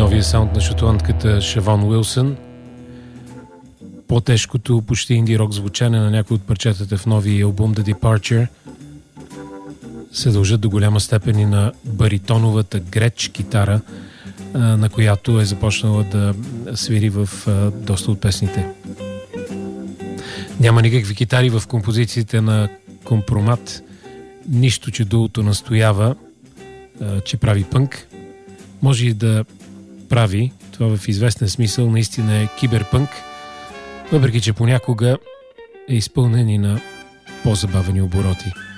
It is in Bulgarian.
новия саунд на шотландката Шавон Уилсън. По-тежкото, почти инди-рок звучане на някои от парчетата в новия албум The Departure се дължат до голяма степен и на баритоновата греч китара, на която е започнала да свири в доста от песните. Няма никакви китари в композициите на Компромат, нищо, че дуото настоява, че прави пънк. Може и да прави, това в известен смисъл наистина е киберпънк, въпреки че понякога е изпълнен и на по-забавени обороти.